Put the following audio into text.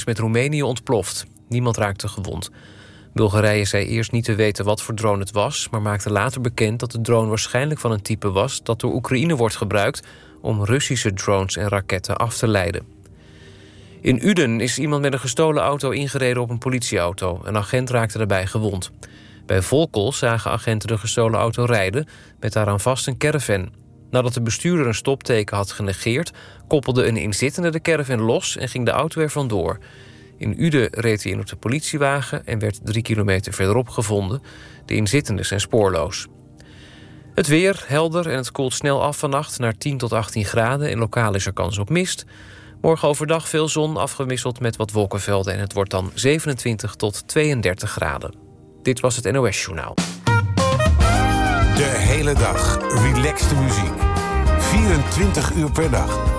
met Roemenië ontploft. Niemand raakte gewond. Bulgarije zei eerst niet te weten wat voor drone het was, maar maakte later bekend dat de drone waarschijnlijk van een type was dat door Oekraïne wordt gebruikt om Russische drones en raketten af te leiden. In Uden is iemand met een gestolen auto ingereden op een politieauto. Een agent raakte daarbij gewond. Bij Volkel zagen agenten de gestolen auto rijden met daaraan vast een caravan. Nadat de bestuurder een stopteken had genegeerd, koppelde een inzittende de caravan los en ging de auto er vandoor. In Uden reed hij in op de politiewagen en werd 3 kilometer verderop gevonden. De inzittenden zijn spoorloos. Het weer helder en het koelt snel af vannacht naar 10 tot 18 graden. En lokaal is er kans op mist. Morgen overdag veel zon afgewisseld met wat wolkenvelden. En het wordt dan 27 tot 32 graden. Dit was het NOS Journaal. De hele dag relaxte muziek. 24 uur per dag.